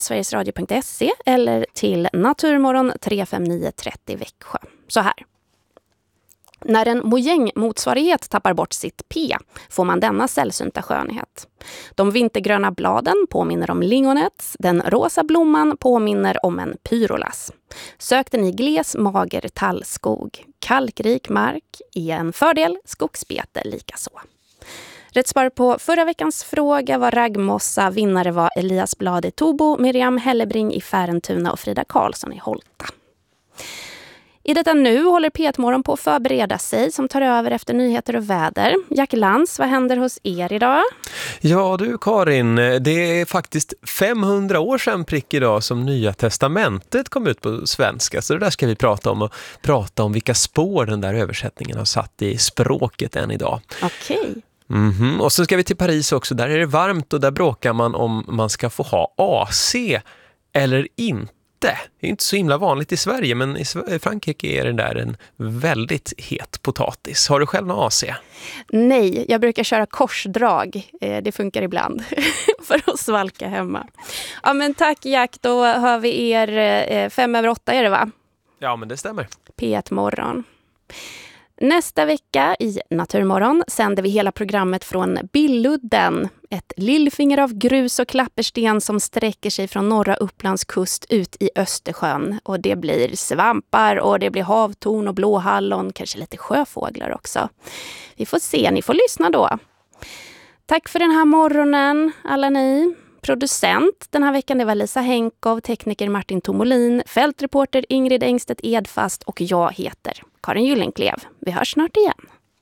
sverigesradio.se eller till Naturmorgon 35930 Växjö. Så här. När en mojängmotsvarighet tappar bort sitt P får man denna sällsynta skönhet. De vintergröna bladen påminner om lingonet, den rosa blomman påminner om en pyrolas. Sök den i gles, mager tallskog. Kalkrik mark är en fördel, skogsbete likaså. Rätt svar på förra veckans fråga var raggmossa, vinnare var Elias Blad i Tobo, Miriam Hellebring i Färentuna och Frida Karlsson i Holta. I detta nu håller P1-morgon på att förbereda sig som tar över efter nyheter och väder. Jack Lantz, vad händer hos er idag? Ja du Karin, det är faktiskt 500 år sedan prick idag som Nya Testamentet kom ut på svenska. Så det där ska vi prata om och prata om vilka spår den där översättningen har satt i språket än idag. Okej. Och så ska vi till Paris också, där är det varmt och där bråkar man om man ska få ha AC eller inte. Det är inte så himla vanligt i Sverige, men i Frankrike är det där en väldigt het potatis. Har du själv någon AC? Nej, jag brukar köra korsdrag. Det funkar ibland för att svalka hemma. Ja, men tack Jack, då hör vi er 7:55 är det va? Ja, men det stämmer. P1 morgon. Nästa vecka i Naturmorgon sänder vi hela programmet från Billudden. Ett lillfinger av grus och klappersten som sträcker sig från norra Upplands kust ut i Östersjön. Och det blir svampar och det blir havtorn och blåhallon, kanske lite sjöfåglar också. Vi får se, ni får lyssna då. Tack för den här morgonen alla ni. Producent den här veckan det var Lisa Henkov, tekniker Martin Tomolin, fältreporter Ingrid Engstedt Edfast och jag heter Karin Gyllenklev. Vi hörs snart igen.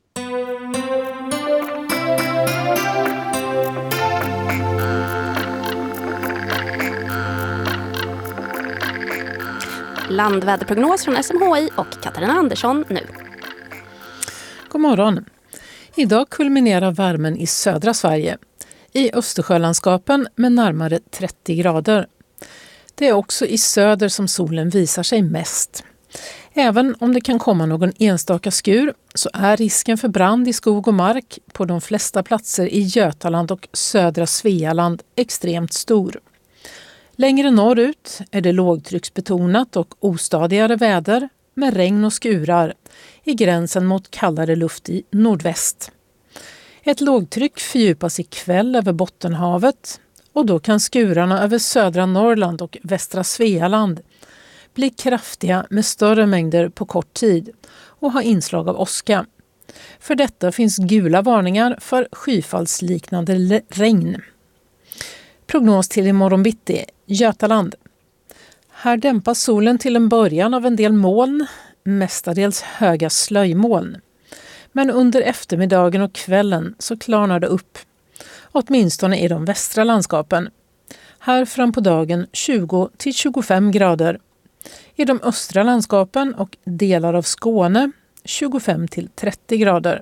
Landväderprognos från SMHI och Katarina Andersson nu. God morgon. Idag kulminerar värmen i södra Sverige. I Östersjölandskapen med närmare 30 grader. Det är också i söder som solen visar sig mest. Även om det kan komma någon enstaka skur så är risken för brand i skog och mark på de flesta platser i Götaland och södra Svealand extremt stor. Längre norrut är det lågtrycksbetonat och ostadigare väder med regn och skurar i gränsen mot kallare luft i nordväst. Ett lågtryck fördjupas ikväll över Bottenhavet och då kan skurarna över södra Norrland och västra Svealand bli kraftiga med större mängder på kort tid och ha inslag av åska. För detta finns gula varningar för skyfallsliknande regn. Prognos till imorgon bitti, Götaland. Här dämpas solen till en början av en del moln, mestadels höga slöjmoln. Men under eftermiddagen och kvällen så klarnar det upp, åtminstone i de västra landskapen. Här fram på dagen 20-25 grader. I de östra landskapen och delar av Skåne 25-30 grader.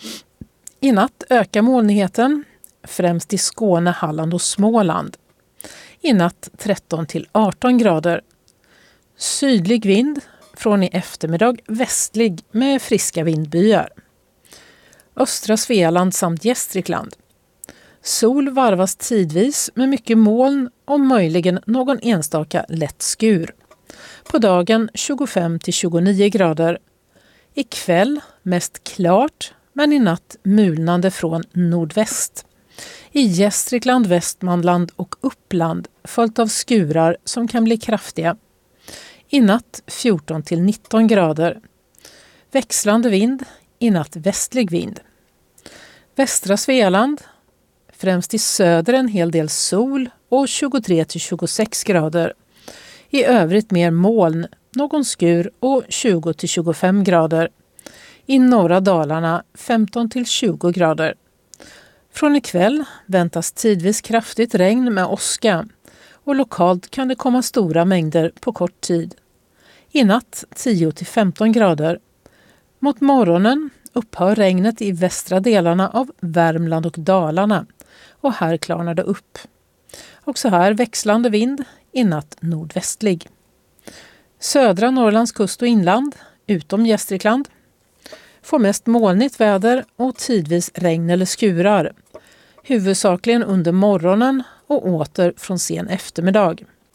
I natt ökar molnigheten, främst i Skåne, Halland och Småland. I natt 13-18 grader. Sydlig vind, från i eftermiddag västlig med friska vindbyar. Östra Svealand samt Gästrikland. Sol varvas tidvis med mycket moln och möjligen någon enstaka lätt skur. På dagen 25-29 grader. Ikväll mest klart men i natt mulnande från nordväst. I Gästrikland, Västmanland och Uppland följt av skurar som kan bli kraftiga. I natt 14-19 grader. Växlande vind, i natt västlig vind. Västra Svealand, främst i söder en hel del sol och 23-26 grader. I övrigt mer moln, någon skur och 20-25 grader. I norra Dalarna 15-20 grader. Från ikväll väntas tidvis kraftigt regn med åska och lokalt kan det komma stora mängder på kort tid. I natt 10-15 grader. Mot morgonen upphör regnet i västra delarna av Värmland och Dalarna och här klarnar det upp. Också här växlande vind, i natt nordvästlig. Södra Norrlands kust och inland, utom Gästrikland, får mest molnigt väder och tidvis regn eller skurar. Huvudsakligen under morgonen och åter från sen eftermiddag.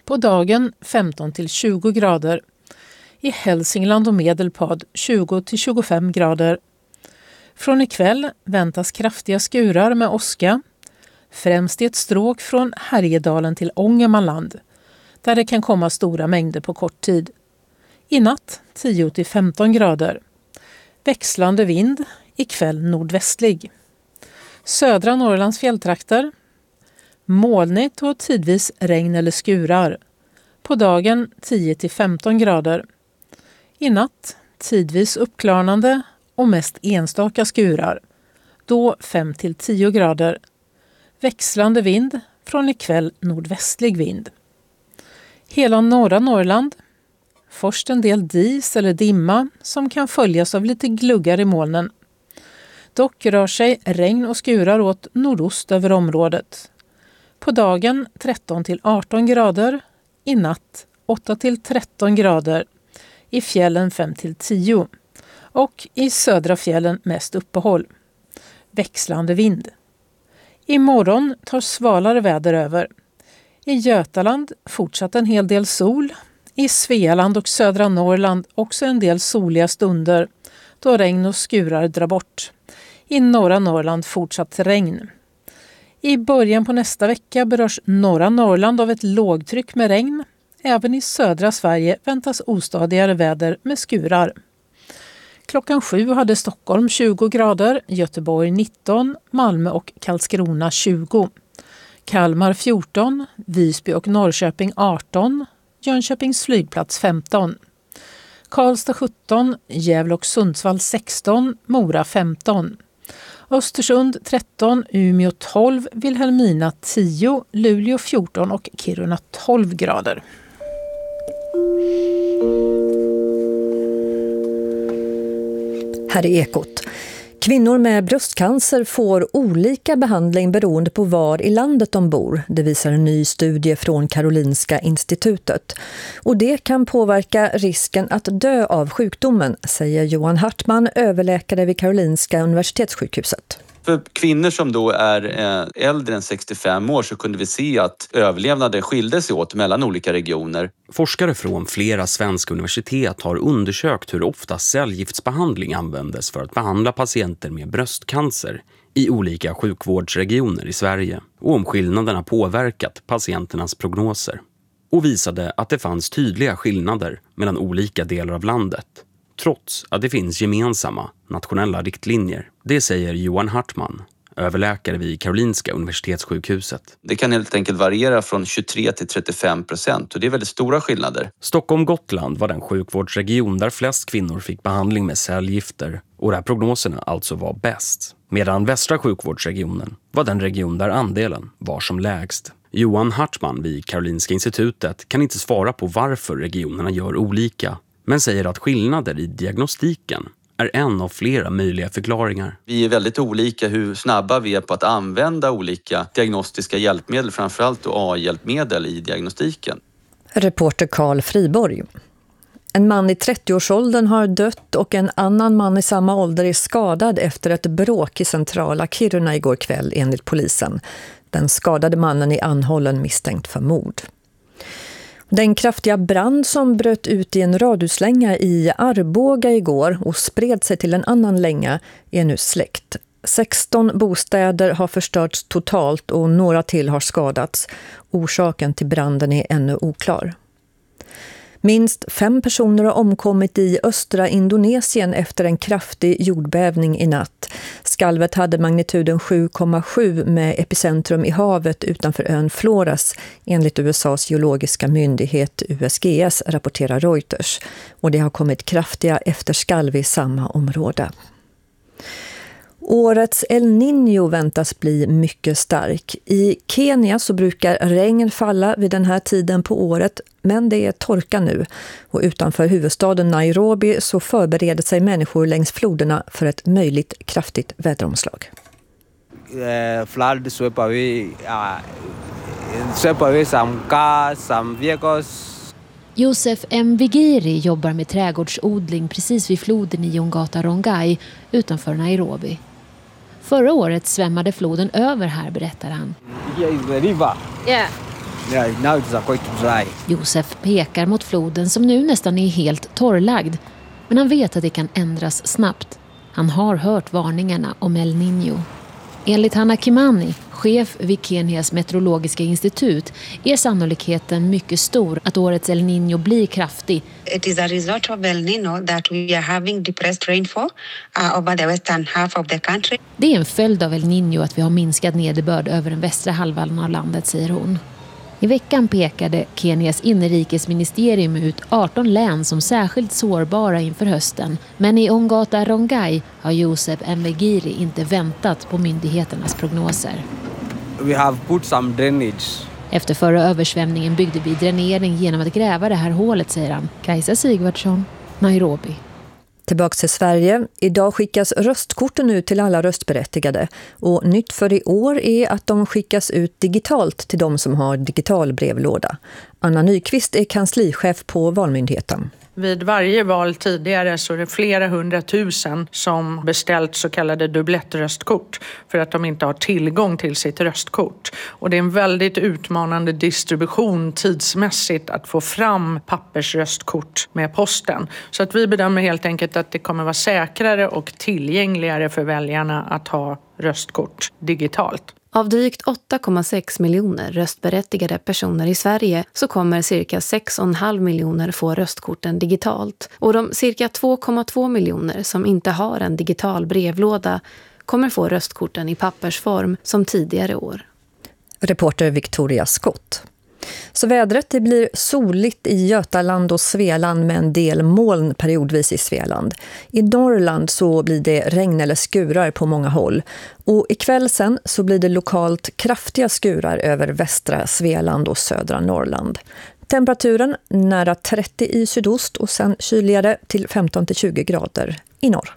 På dagen 15-20 grader. I Hälsingland och Medelpad 20-25 grader. Från ikväll väntas kraftiga skurar med åska, främst i ett stråk från Härjedalen till Ångermanland, där det kan komma stora mängder på kort tid. I natt 10-15 grader. Växlande vind, ikväll nordvästlig. Södra Norrlands fjälltrakter. Molnigt och tidvis regn eller skurar. På dagen 10-15 grader. I natt tidvis uppklarnande och mest enstaka skurar. Då 5-10 grader. Växlande vind, från ikväll nordvästlig vind. Hela norra Norrland. Först en del dis eller dimma som kan följas av lite gluggar i molnen. Dock rör sig regn och skurar åt nordost över området. På dagen 13-18 grader, i natt 8-13 grader, i fjällen 5-10 och i södra fjällen mest uppehåll. Växlande vind. Imorgon tar svalare väder över. I Götaland fortsatt en hel del sol. I Svealand och södra Norrland också en del soliga stunder då regn och skurar drar bort. I norra Norrland fortsatt regn. I början på nästa vecka berörs norra Norrland av ett lågtryck med regn. Även i södra Sverige väntas ostadigare väder med skurar. Klockan 7 hade Stockholm 20 grader, Göteborg 19, Malmö och Karlskrona 20. Kalmar 14, Visby och Norrköping 18, Jönköpings flygplats 15. Karlstad 17, Gävle och Sundsvall 16, Mora 15. Östersund 13, Umeå 12, Vilhelmina 10, Luleå 14 och Kiruna 12 grader. Här är Ekot. Kvinnor med bröstcancer får olika behandling beroende på var i landet de bor. Det visar en ny studie från Karolinska institutet. Och det kan påverka risken att dö av sjukdomen, säger Johan Hartman, överläkare vid Karolinska universitetssjukhuset. För kvinnor som då är äldre än 65 år så kunde vi se att överlevnaden skilde sig åt mellan olika regioner. Forskare från flera svenska universitet har undersökt hur ofta cellgiftsbehandling användes för att behandla patienter med bröstcancer i olika sjukvårdsregioner i Sverige och om skillnaderna påverkat patienternas prognoser. Och visade att det fanns tydliga skillnader mellan olika delar av landet, trots att det finns gemensamma nationella riktlinjer. Det säger Johan Hartman, överläkare vid Karolinska universitetssjukhuset. Det kan helt enkelt variera från 23-35% och det är väldigt stora skillnader. Stockholm-Gotland var den sjukvårdsregion där flest kvinnor fick behandling med cellgifter och där prognoserna alltså var bäst. Medan västra sjukvårdsregionen var den region där andelen var som lägst. Johan Hartman vid Karolinska institutet kan inte svara på varför regionerna gör olika, men säger att skillnader i diagnostiken är en av flera möjliga förklaringar. Vi är väldigt olika hur snabba vi är på att använda olika diagnostiska hjälpmedel, framförallt då AI-hjälpmedel i diagnostiken. Reporter Carl Friborg. En man i 30-årsåldern har dött och en annan man i samma ålder är skadad efter ett bråk i centrala Kiruna igår kväll enligt polisen. Den skadade mannen är anhållen misstänkt för mord. Den kraftiga brand som bröt ut i en radhuslänga i Arboga igår och spred sig till en annan länga är nu släckt. 16 bostäder har förstörts totalt och några till har skadats. Orsaken till branden är ännu oklar. Minst 5 personer har omkommit i östra Indonesien efter en kraftig jordbävning i natt. Skalvet hade magnituden 7,7 med epicentrum i havet utanför ön Flores, enligt USAs geologiska myndighet USGS, rapporterar Reuters. Och det har kommit kraftiga efterskalv i samma område. Årets El Niño väntas bli mycket stark. I Kenya så brukar regn falla vid den här tiden på året, men det är torka nu. Och utanför huvudstaden Nairobi så förbereder sig människor längs floderna för ett möjligt kraftigt väderomslag. Flood swept away some cars, some vehicles. Josef M. Vigiri jobbar med trädgårdsodling precis vid floden i Ongata Rongai utanför Nairobi. Förra året svämmade floden över här, berättar han. Here is the river. Yeah. Yeah, now it's quite dry. Josef pekar mot floden som nu nästan är helt torrlagd. Men han vet att det kan ändras snabbt. Han har hört varningarna om El Niño. Enligt Hanna Kimani, chef vid Kenias meteorologiska institut, är sannolikheten mycket stor att årets El Niño blir kraftig. It is a result of El Niño that we are having depressed rainfall over the western half of the country. Det är en följd av El Niño att vi har minskad nederbörd över den västra halvan av landet, säger hon. I veckan pekade Kenias inrikesministerium ut 18 län som särskilt sårbara inför hösten. Men i Ongata Rongai har Josef Mvegiri inte väntat på myndigheternas prognoser. We have put some drainage. Efter förra översvämningen byggde vi dränering genom att gräva det här hålet, säger han. Kajsa Sigvardsson, Nairobi. Tillbaks till Sverige. Idag skickas röstkorten ut till alla röstberättigade. Och nytt för i år är att de skickas ut digitalt till de som har digital brevlåda. Anna Nyqvist är kanslichef på Valmyndigheten. Vid varje val tidigare så är det flera 100 000 som beställt så kallade dubblettröstkort för att de inte har tillgång till sitt röstkort. Och det är en väldigt utmanande distribution tidsmässigt att få fram pappersröstkort med posten. Så att vi bedömer helt enkelt att det kommer vara säkrare och tillgängligare för väljarna att ha röstkort digitalt. Av drygt 8,6 miljoner röstberättigade personer i Sverige så kommer cirka 6,5 miljoner få röstkorten digitalt. Och de cirka 2,2 miljoner som inte har en digital brevlåda kommer få röstkorten i pappersform som tidigare år. Reporter Victoria Scott. Så vädret, det blir soligt i Götaland och Svealand med en del moln periodvis i Svealand. I Norrland så blir det regn eller skurar på många håll. Och ikväll sen så blir det lokalt kraftiga skurar över västra Svealand och södra Norrland. Temperaturen nära 30 i sydost och sen kyligare till 15-20 grader i norr.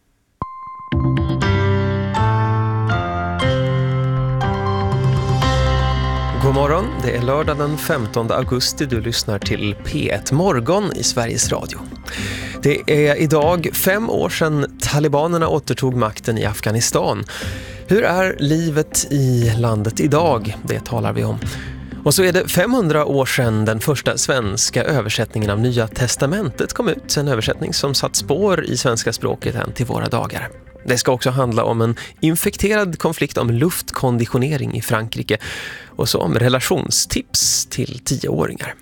God morgon, det är lördag den 15 augusti. Du lyssnar till P1 Morgon i Sveriges Radio. Det är idag 5 år sedan talibanerna återtog makten i Afghanistan. Hur är livet i landet idag? Det talar vi om. Och så är det 500 år sedan den första svenska översättningen av Nya testamentet kom ut. En översättning som satt spår i svenska språket än till våra dagar. Det ska också handla om en infekterad konflikt om luftkonditionering i Frankrike och så om relationstips till 10-åringar.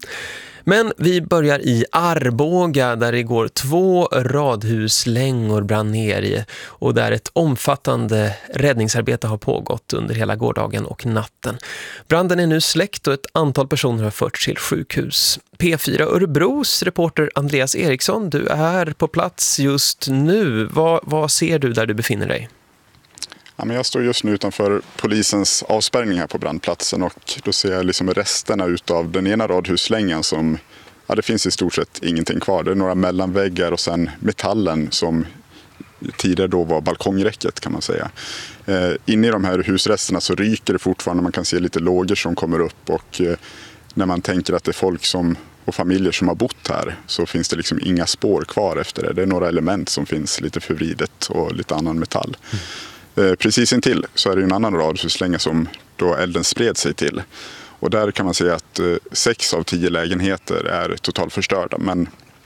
Men vi börjar i Arboga där det går 2 radhuslängor brann ner i och där ett omfattande räddningsarbete har pågått under hela gårdagen och natten. Branden är nu släckt och ett antal personer har förts till sjukhus. P4 Örebros reporter Andreas Eriksson, du är på plats just nu. Vad ser du där du befinner dig? Ja, men jag står just nu utanför polisens avspärrning här på brandplatsen och då ser jag liksom resterna utav den ena radhuslängan som, ja, det finns i stort sett ingenting kvar. Det är några mellanväggar och sen metallen som tidigare då var balkongräcket kan man säga. Inne i de här husresterna så ryker det fortfarande, man kan se lite lågor som kommer upp och när man tänker att det är folk och familjer som har bott här så finns det liksom inga spår kvar efter det. Det är några element som finns lite förvridet och lite annan metall. Precis intill så är det en annan radhuslänga som då elden spred sig till. Och där kan man säga att 6 av 10 lägenheter är totalförstörda. Men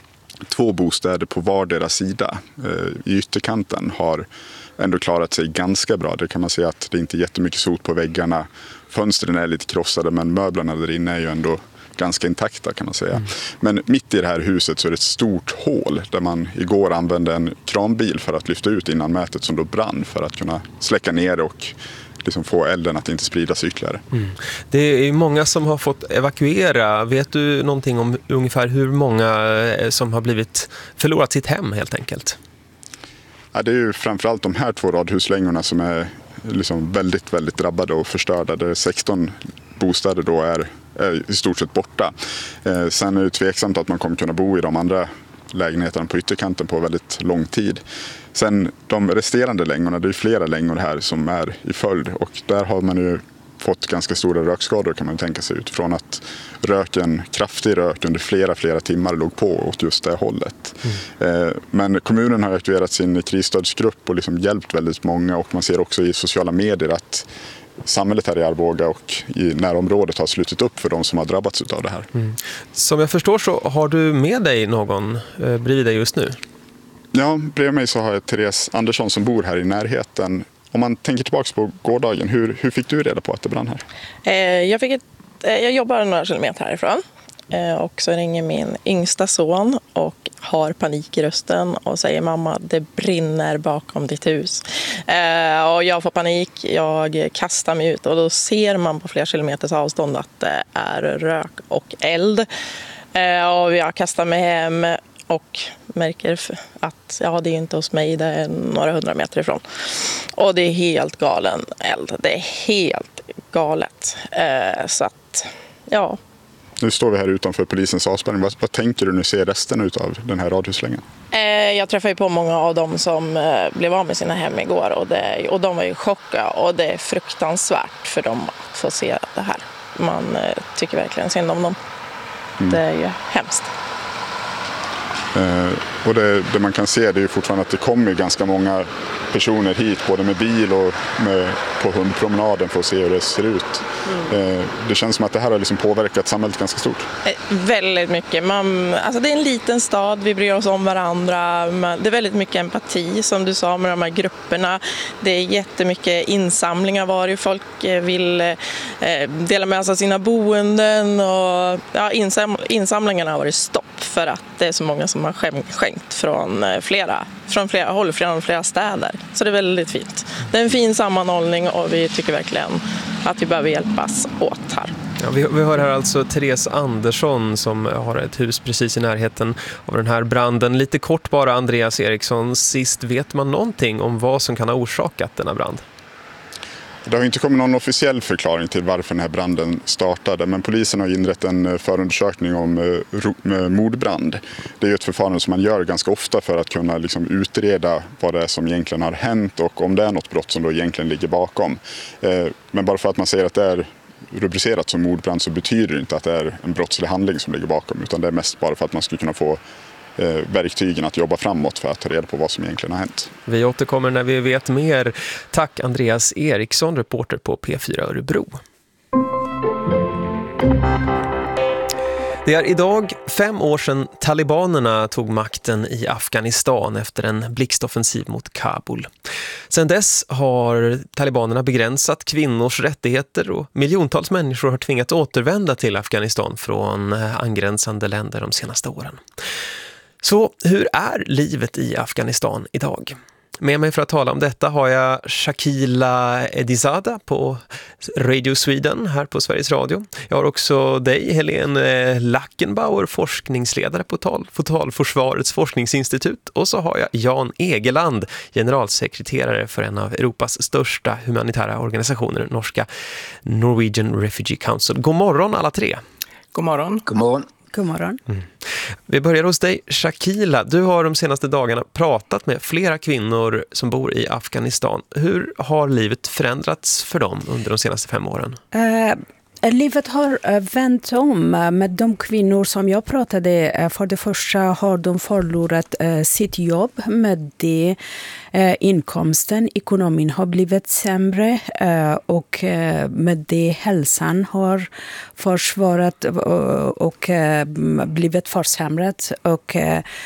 2 bostäder på vardera sida i ytterkanten har ändå klarat sig ganska bra. Det kan man säga att det inte är jättemycket sot på väggarna. Fönstren är lite krossade men möblerna där inne är ju ändå ganska intakta kan man säga. Men mitt i det här huset så är det ett stort hål där man igår använde en kranbil för att lyfta ut innanmätet som då brann för att kunna släcka ner och liksom få elden att inte spridas ytterligare. Det är många som har fått evakuera. Vet du någonting om ungefär hur många som har förlorat sitt hem helt enkelt? Ja, det är ju framförallt de här 2 radhuslängorna som är liksom väldigt, väldigt drabbade och förstörda. Där 16 bostäder då är i stort sett borta. Sen är det tveksamt att man kommer kunna bo i de andra lägenheterna på ytterkanten på väldigt lång tid. Sen de resterande längorna, det är flera längor här som är i följd och där har man ju fått ganska stora rökskador kan man tänka sig utifrån att kraftig rök under flera timmar låg på åt just det hållet. Men kommunen har aktiverat sin krisstödsgrupp och liksom hjälpt väldigt många och man ser också i sociala medier att samhället här i Arboga och i närområdet har slutit upp för de som har drabbats av det här. Som jag förstår så har du med dig någon bredvid dig just nu? Ja, bredvid mig så har jag Therese Andersson som bor här i närheten. Om man tänker tillbaka på gårdagen, hur fick du reda på att det brann här? Jag jobbar några kilometer härifrån och så ringer min yngsta son och har panik i rösten och säger mamma, det brinner bakom ditt hus. Och jag får panik, jag kastar mig ut och då ser man på flera kilometers avstånd att det är rök och eld. Och jag kastar mig hem och märker att det är inte hos mig, det är några 100 meter ifrån. Och det är helt galen eld, det är helt galet. Så att, ja. Nu står vi här utanför polisens avspärrning. Vad tänker du när du ser resten av den här radhuslängan? Jag träffar ju på många av dem som blev av med sina hem igår och de var ju chockade och det är fruktansvärt för dem att få se det här. Man tycker verkligen synd om dem. Det är ju hemskt. Och det man kan se det är ju fortfarande att det kommer ganska många personer hit både med bil och på hundpromenaden för att se hur det ser ut. Det känns som att det här har liksom påverkat samhället ganska stort. Väldigt mycket. Alltså det är en liten stad, vi bryr oss om varandra. Det är väldigt mycket empati som du sa med de här grupperna. Det är jättemycket insamlingar var ju folk vill dela med sig av sina boenden. Och, insamlingarna har varit stopp för att det är så många som har skänkt från flera håll, från flera städer. Så det är väldigt fint. Det är en fin sammanhållning och vi tycker verkligen att vi behöver hjälpas åt här. Ja, vi hör här alltså Therese Andersson som har ett hus precis i närheten av den här branden. Lite kort bara, Andreas Eriksson, sist vet man någonting om vad som kan ha orsakat denna brand? Det har inte kommit någon officiell förklaring till varför den här branden startade, men polisen har inrett en förundersökning om mordbrand. Det är ju ett förfarande som man gör ganska ofta för att kunna liksom utreda vad det är som egentligen har hänt och om det är något brott som då egentligen ligger bakom. Men bara för att man säger att det är rubricerat som mordbrand så betyder det inte att det är en brottslig handling som ligger bakom, utan det är mest bara för att man ska kunna få verktygen att jobba framåt för att ta reda på vad som egentligen har hänt. Vi återkommer när vi vet mer. Tack Andreas Eriksson, reporter på P4 Örebro. Det är idag 5 år sedan talibanerna tog makten i Afghanistan efter en blixtoffensiv mot Kabul. Sedan dess har talibanerna begränsat kvinnors rättigheter och miljontals människor har tvingats återvända till Afghanistan från angränsande länder de senaste åren. Så hur är livet i Afghanistan idag? Med mig för att tala om detta har jag Shakila Edizada på Radio Sweden här på Sveriges Radio. Jag har också dig, Helene Lackenbauer, forskningsledare på Totalförsvarets forskningsinstitut. Och så har jag Jan Egeland, generalsekreterare för en av Europas största humanitära organisationer, norska Norwegian Refugee Council. God morgon alla tre. God morgon. God morgon. God morgon. Vi börjar hos dig, Shakila. Du har de senaste dagarna pratat med flera kvinnor som bor i Afghanistan. Hur har livet förändrats för dem under de senaste 5 åren? Livet har vänt om. Med de kvinnor som jag pratade, för det första har de förlorat sitt jobb. Med det inkomsten, ekonomin har blivit sämre och med det hälsan har försvarat och blivit försämrat och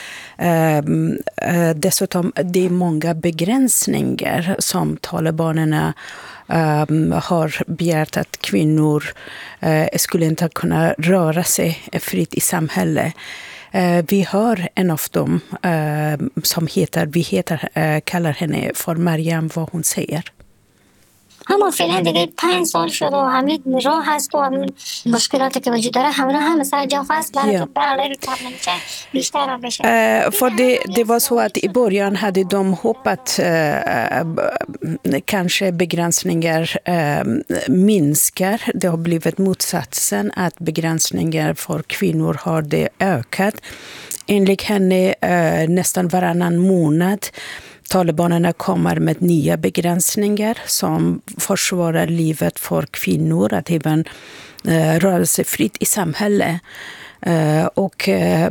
dessutom det är många begränsningar som talibanerna har begärt att kvinnor skulle inte kunna röra sig fritt i samhället. Vi har en av dem som kallar henne för Mariam, vad hon säger. اما فعلا دیگه 5 سال شد و همین راه هست و همین مشکلاتی که وجود داره همه سر جا فاست برای که برای نمیشه بیشتر بشه. För det var så att i början hade de hoppat kanske begränsningar minskar. Det har blivit motsatsen att begränsningar för kvinnor har det ökat. Enligt henne nästan varannan månad talibanerna kommer med nya begränsningar som försvårar livet för kvinnor att även röra sig fritt i samhället. Och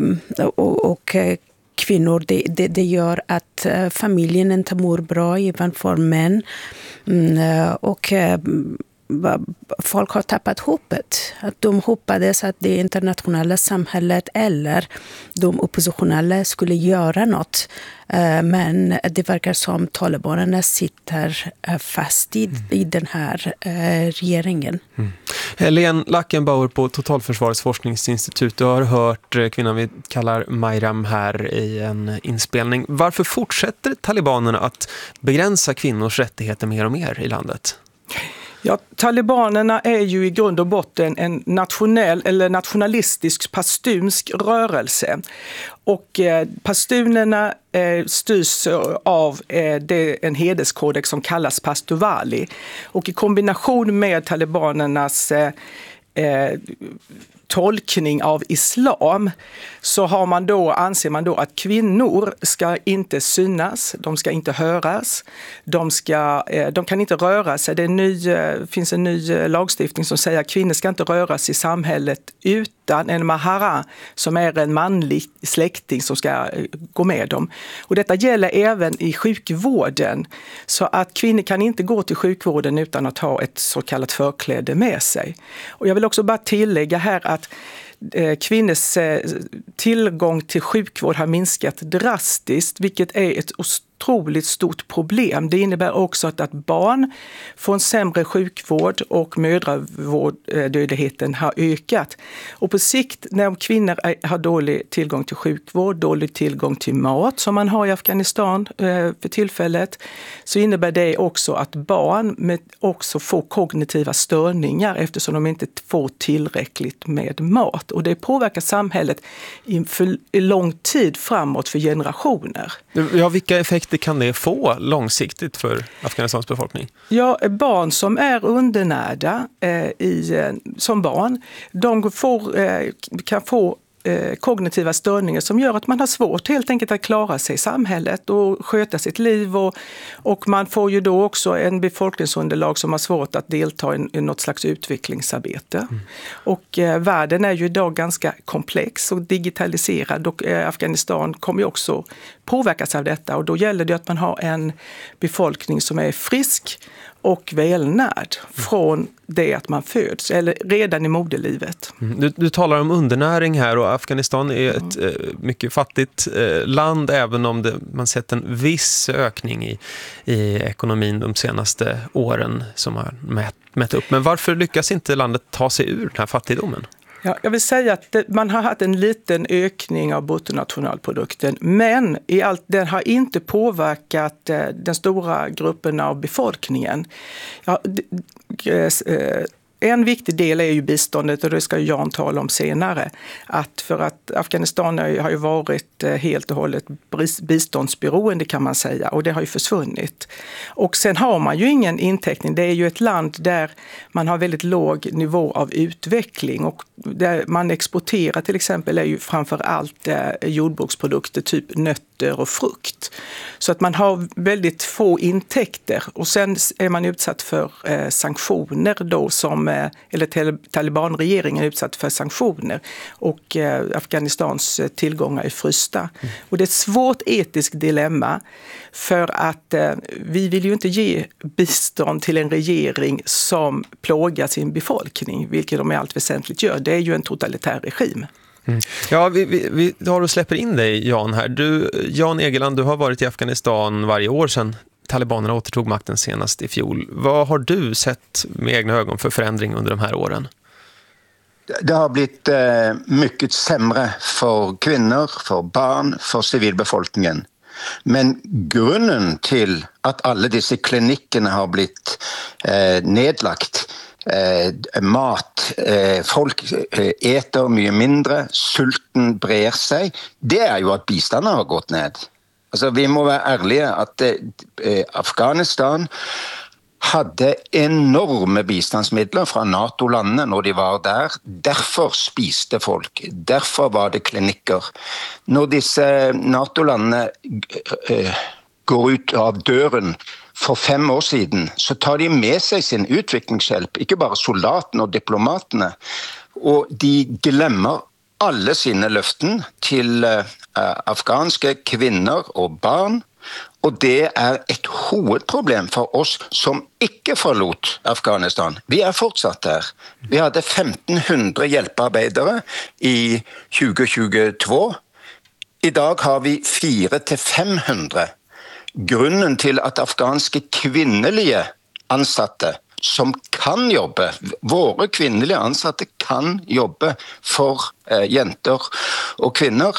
kvinnor, det gör att familjen inte mår bra, även för män. Och folk har tappat hoppet. Att de hoppades att det internationella samhället eller de oppositionella skulle göra något. Men det verkar som talibanerna sitter fast i den här regeringen. Helene Lackenbauer på Totalförsvarets forskningsinstitut. Du har hört kvinnan vi kallar Mayram här i en inspelning. Varför fortsätter talibanerna att begränsa kvinnors rättigheter mer och mer i landet? Ja, talibanerna är ju i grund och botten en nationell eller nationalistisk pastunsk rörelse. Och pastunerna styrs av en hederskodex som kallas Pastuvali. Och i kombination med talibanernas tolkning av islam så anser man då att kvinnor ska inte synas, de ska inte höras, de kan inte röra sig. Det finns en ny lagstiftning som säger att kvinnor ska inte röras i samhället utan en mahara som är en manlig släkting som ska gå med dem. Och detta gäller även i sjukvården, så att kvinnor kan inte gå till sjukvården utan att ha ett så kallat förkläde med sig. Och jag vill också bara tillägga här att kvinnors tillgång till sjukvård har minskat drastiskt, vilket är ett otroligt stort problem. Det innebär också att barn får en sämre sjukvård och mödravårddödligheten har ökat. Och på sikt, när kvinnor har dålig tillgång till sjukvård, dålig tillgång till mat som man har i Afghanistan för tillfället, så innebär det också att barn också får kognitiva störningar eftersom de inte får tillräckligt med mat. Och det påverkar samhället i lång tid framåt för generationer. Ja, vilka effekter kan det få långsiktigt för Afghanistans befolkning? Ja, barn som är undernärda som barn, de kan få kognitiva störningar som gör att man har svårt helt enkelt att klara sig i samhället och sköta sitt liv, och man får ju då också en befolkningsunderlag som har svårt att delta i något slags utvecklingsarbete. Och världen är ju idag ganska komplex och digitaliserad, och Afghanistan kommer ju också påverkas av detta, och då gäller det att man har en befolkning som är frisk och välnärd från det att man föds, eller redan i moderlivet. Du talar om undernäring här, och Afghanistan är ett mycket fattigt land, även om man sett en viss ökning i ekonomin de senaste åren som har mätt upp. Men varför lyckas inte landet ta sig ur den här fattigdomen? Ja, jag vill säga att man har haft en liten ökning av bruttonationalprodukten, men den har inte påverkat den stora gruppen av befolkningen. Ja, en viktig del är ju biståndet, och det ska Jan tala om senare. För att Afghanistan har ju varit helt och hållet biståndsberoende, kan man säga, och det har ju försvunnit. Och sen har man ju ingen intäckning. Det är ju ett land där man har väldigt låg nivå av utveckling, och där man exporterar till exempel är ju framför allt jordbruksprodukter, typ nötter och frukt. Så att man har väldigt få intäkter, och sen är man utsatt för sanktioner då, eller talibanregeringen är utsatt för sanktioner, och Afghanistans tillgångar är frysta. Och det är ett svårt etiskt dilemma, för att vi vill ju inte ge bistånd till en regering som plågar sin befolkning, vilket de i allt väsentligt gör. Det är ju en totalitär regim. Ja, vi har och släpper in dig, Jan, här. Jan Egeland, du har varit i Afghanistan varje år sedan talibanerna återtog makten senast i fjol. Vad har du sett med egna ögon för förändring under de här åren? Det har blivit mycket sämre för kvinnor, för barn, för civilbefolkningen. Men grunden till att alla dessa klinikerna har blivit nedlagt, folk äter mycket mindre, sulten brer sig, det är ju att biståndet har gått ned. Alltså, vi må vara ärliga att Afghanistan hade enorma biståndsmedel från NATO-länderna när de var där. Därför spiste folk, därför var det kliniker. När dessa NATO-länderna går ut av dörren för 5 år sedan, så tar de med sig sin utvecklingshjälp, inte bara soldaterna och diplomaterna. Och de glömmer alla sina löften till afghanska kvinnor och barn Og det et hovedproblem for oss som ikke forlot Afghanistan. Vi fortsatt der. Vi hadde 1500 hjelpearbeidere i 2022. I dag har vi 400-500. Grunnen til at afghanske kvinnelige ansatte som kan jobbe, våre kvinnelige ansatte kan jobbe for jenter og kvinner,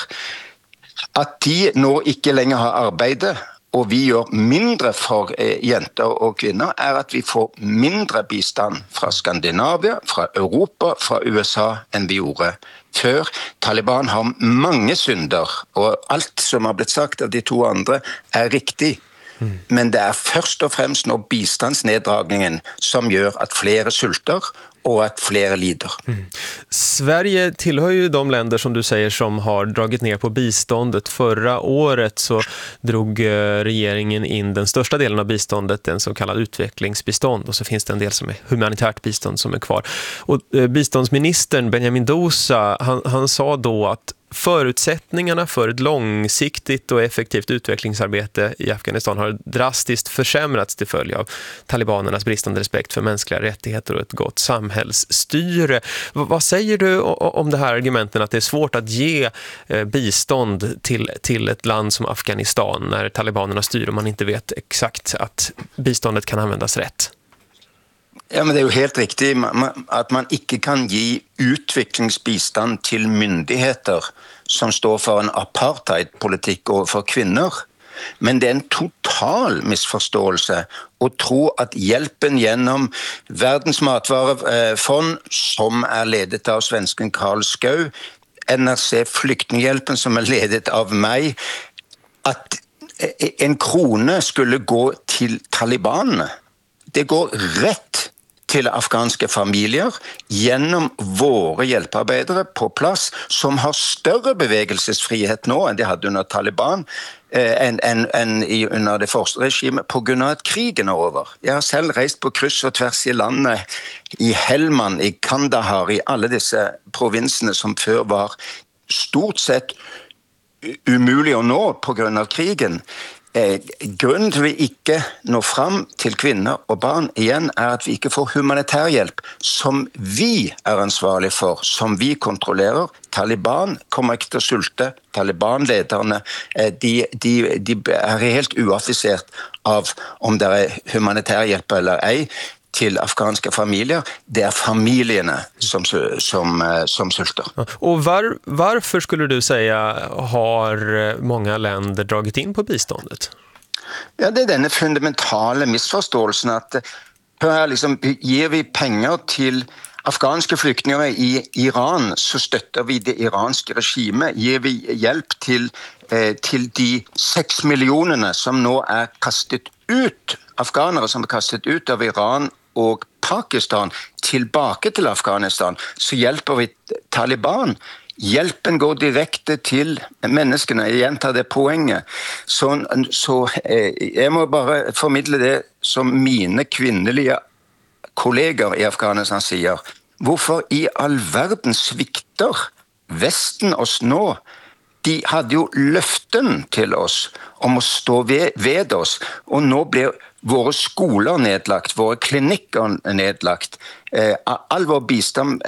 at de nå ikke lenger har arbeidet, og vi gjør mindre for jenter og kvinner, at vi får mindre bistand fra Skandinavia, fra Europa, fra USA enn vi gjorde før. Taliban har mange synder, og alt som har blitt sagt av de to andre riktig. Men det først og fremst nå bistandsneddragningen som gjør at flere sulter och att fler lider. Sverige tillhör ju de länder som du säger som har dragit ner på biståndet. Förra året så drog regeringen in den största delen av biståndet, en så kallad utvecklingsbistånd, och så finns det en del som är humanitärt bistånd som är kvar. Och biståndsministern Benjamin Dousa, han sa då att förutsättningarna för ett långsiktigt och effektivt utvecklingsarbete i Afghanistan har drastiskt försämrats till följd av talibanernas bristande respekt för mänskliga rättigheter och ett gott samhällsstyre. Vad säger du om det här argumenten att det är svårt att ge bistånd till ett land som Afghanistan när talibanerna styr och man inte vet exakt att biståndet kan användas rätt? Ja, men det är ju helt riktigt att man inte kan ge utvecklingsbistand till myndigheter som står för en apartheidpolitik för kvinnor. Men det är en total missförståelse att tro att hjälpen genom Världens matvarefond, som är ledet av svensken Karl Skau, NRC Flyktinghjälpen som är ledet av mig, att en krona skulle gå till Taliban. Det går rätt till afghanske familier genom våra hjälparbetare på plats som har större bevegelsesfrihet nu än de hade under Taliban än under det första regimet på grund av att krigen är över. Jag har själv rest på kryss och tvärs i landet, i Helmand, i Kandahar, i alla dessa provinserna som förr var stort sett umulig att nå på grund av krigen. Grunnen til vi ikke når fram til kvinner og barn igjen at vi ikke får humanitær hjelp som vi ansvarlig for, som vi kontrollerer. Taliban kommer ikke til å sulte. Taliban-lederne de helt uaffisert av om det humanitær hjelp eller ei till afghanska familjer. Det familjerna som sulter. Och varför skulle du säga har många länder dragit in på biståndet? Ja, det är den fundamentala missförståelsen att här liksom ger vi pengar till afghanska flyktingar i Iran så stöttar vi det iranska regimet. Ger vi hjälp till de 6 miljonerna som nu är kastet ut, afghanere som är kastet ut av Iran och Pakistan tillbaka till Afghanistan, så hjälper vi Taliban. Hjälpen går direkt till människorna. Jag gjentar det poänget. Så jag må bara förmedla det som mina kvinnliga kollegor i Afghanistan säger. Varför i all världen sviktar västen oss nu? De hade ju löften till oss om att stå ved oss, och nu blir våra skolor nedlagt, våra klinikker nedlagt, all vår bistand,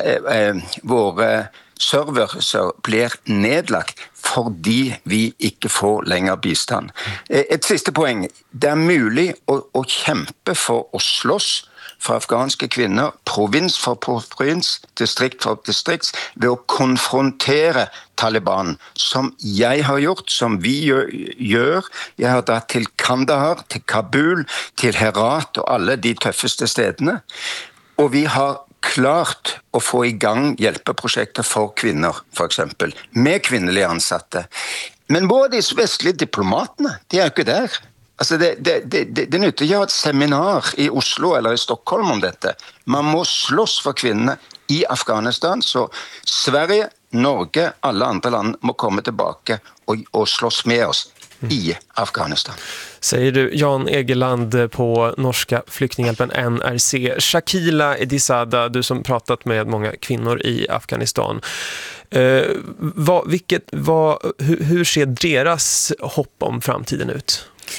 våra serverser blir nedlagt fordi vi ikke får lenger bistand. Et siste poeng. Det er mulig å kjempe for å slåss for afghanske kvinner, provins for provins, distrikt for distrikt, ved å konfrontere Taliban, som jeg har gjort, som vi gjør. Jeg har dratt til Kandahar, til Kabul, til Herat og alle de tøffeste stedene. Og vi har klart å få i gang hjelpeprosjekter for kvinner, for eksempel, med kvinnelige ansatte. Men både de vestlige diplomatene, de er jo ikke der. Altså det nytter ikke å ha et seminar i Oslo eller i Stockholm om dette. Man må slåss for kvinnerne i Afghanistan, så Sverige, Norge, alle andre land må komme tilbake og slåss med oss i Afghanistan. Säger du Jan Egeland på norska flyktinghjälpen NRC. Shakila Edisada, du som pratat med många kvinnor i Afghanistan. Hur ser deras hopp om framtiden ut?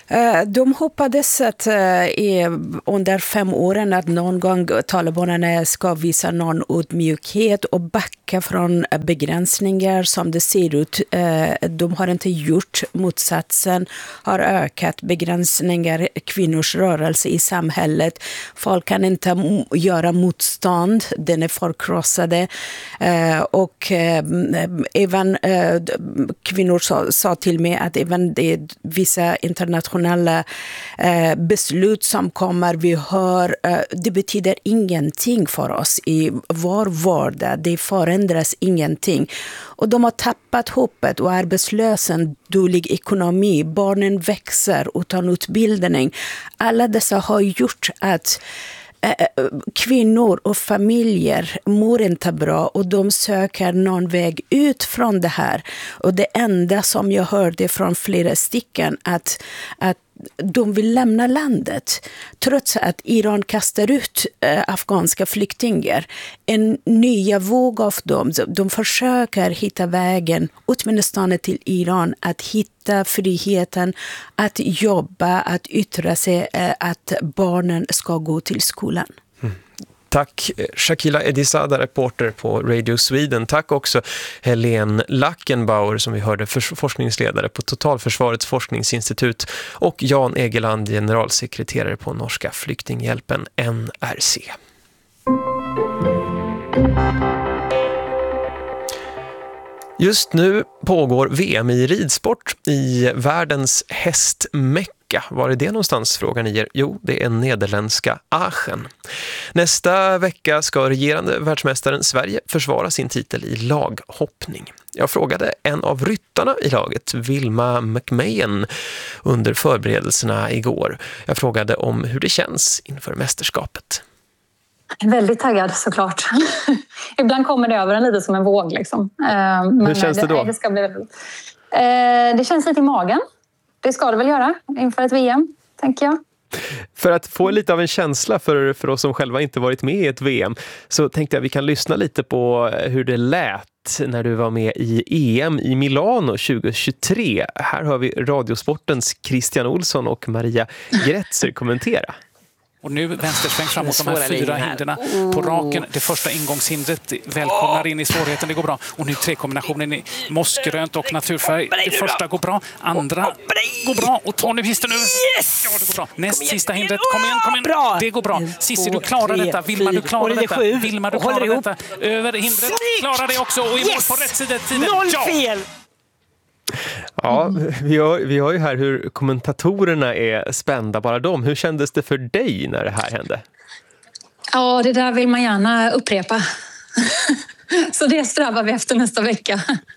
De hoppades att under 5 åren att någon gång talibanerna ska visa någon ödmjukhet och backa från begränsningar som det ser ut. De har inte gjort. Motsatsen har ökat begränsningar, kvinnors rörelse i samhället. Folk kan inte göra motstånd, den är förkrossade. Och även kvinnor sa till mig att även det är vissa internationella beslut som kommer, vi hör, det betyder ingenting för oss i vår vardag, det förändras ingenting. Och de har tappat hoppet och arbetslösen, dålig ekonomi, barnen växer utan utbildning. Alla dessa har gjort att kvinnor och familjer mår inte bra och de söker någon väg ut från det här. Och det enda som jag hörde från flera stycken att de vill lämna landet trots att Iran kastar ut afghanska flyktingar. En nya våg av dem. De försöker hitta vägen åtminstone till Iran, att hitta friheten, att jobba, att yttra sig, att barnen ska gå till skolan. Tack Shakila Edisada, reporter på Radio Sweden. Tack också Helene Lackenbauer som vi hörde, forskningsledare på Totalförsvarets forskningsinstitut, och Jan Egeland, generalsekreterare på Norska flyktinghjälpen NRC. Just nu pågår VM i ridsport i världens hästmecka. Var är det någonstans, frågar ni er? Jo, det är nederländska Aachen. Nästa vecka ska regerande världsmästaren Sverige försvara sin titel i laghoppning. Jag frågade en av ryttarna i laget, Vilma McMahon, under förberedelserna igår. Jag frågade om hur det känns inför mästerskapet. Väldigt taggad såklart. Ibland kommer det över en lite som en våg. Liksom. Men hur känns det då? Det ska bli det känns lite i magen. Det ska det väl göra inför ett VM, tänker jag. För att få lite av en känsla för oss som själva inte varit med i ett VM, så tänkte jag vi kan lyssna lite på hur det lät när du var med i EM i Milano 2023. Här har vi Radiosportens Christian Olsson och Maria Gretzer kommentera. Och nu vänstersväng framåt de här 4 hindren på raken. Det första ingångshindret välkomnar in i svårigheten, det går bra. Och nu 3-kombinationen i mossgrönt och naturfärg. Det första går bra, andra går bra. Och tar nu histen över. Ja, det går bra. Näst sista hindret, kom igen. Bra. Det går bra. Cissi, du klarar detta. Vilma, du klarar detta. Vilma, du klarar detta. Över hindret, klarar det också. Och i mål på rätt sida tiden. 0 fel! Ja, vi har ju här hur kommentatorerna är spända, bara de. Hur kändes det för dig när det här hände? Ja, det där vill man gärna upprepa. Så det strävar vi efter nästa vecka.